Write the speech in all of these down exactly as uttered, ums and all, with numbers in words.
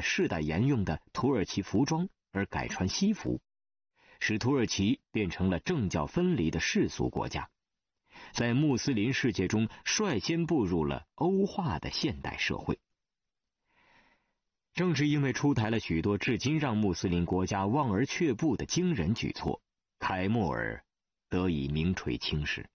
世代沿用的土耳其服装而改穿西服，使土耳其变成了政教分离的世俗国家，在穆斯林世界中率先步入了欧化的现代社会。正是因为出台了许多至今让穆斯林国家望而却步的惊人举措，凯末尔得以名垂青史。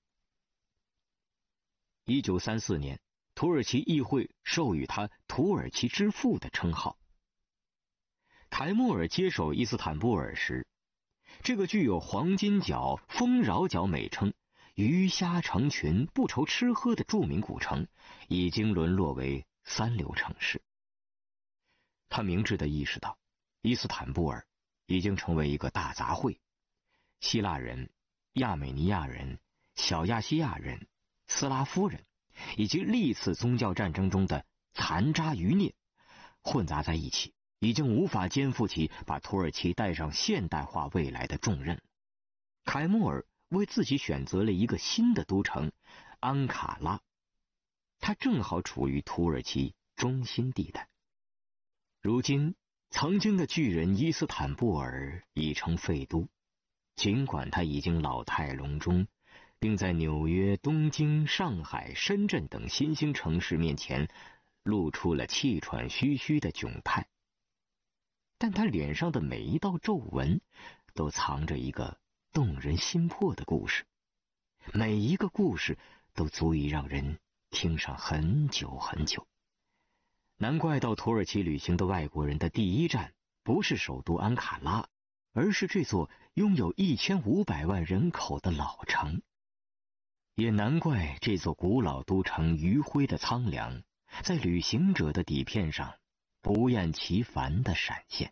一九三四年，土耳其议会授予他土耳其之父的称号。凯末尔接手伊斯坦布尔时，这个具有黄金角、丰饶角美称、鱼虾成群、不愁吃喝的著名古城，已经沦落为三流城市。他明智地意识到，伊斯坦布尔已经成为一个大杂烩，希腊人、亚美尼亚人、小亚细亚人、斯拉夫人以及历次宗教战争中的残渣余孽混杂在一起，已经无法肩负起把土耳其带上现代化未来的重任。凯末尔为自己选择了一个新的都城安卡拉，它正好处于土耳其中心地带。如今，曾经的巨人伊斯坦布尔已成废都，尽管它已经老态龙钟，并在纽约、东京、上海、深圳等新兴城市面前露出了气喘吁吁的窘态，但他脸上的每一道皱纹都藏着一个动人心魄的故事，每一个故事都足以让人听上很久很久。难怪到土耳其旅行的外国人的第一站不是首都安卡拉，而是这座拥有一千五百万人口的老城。也难怪这座古老都城余晖的苍凉，在旅行者的底片上不厌其烦地闪现。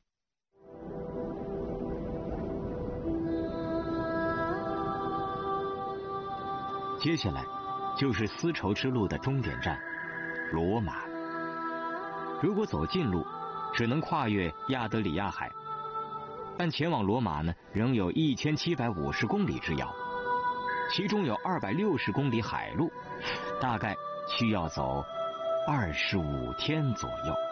接下来就是丝绸之路的终点站罗马。如果走近路，只能跨越亚得里亚海，但前往罗马呢，仍有一千七百五十公里之遥，其中有二百六十公里海路，大概需要走二十五天左右。